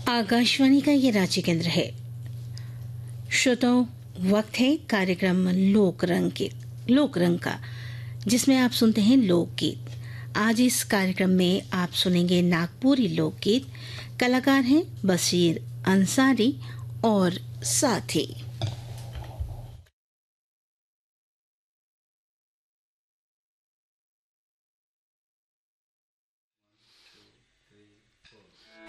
आकाशवाणी का ये रांची केंद्र है। श्रोताओं, वक्त है कार्यक्रम लोक रंग का, जिसमें आप सुनते हैं लोकगीत। आज इस कार्यक्रम में आप सुनेंगे नागपुरी लोकगीत। कलाकार हैं बशीर अंसारी और साथी।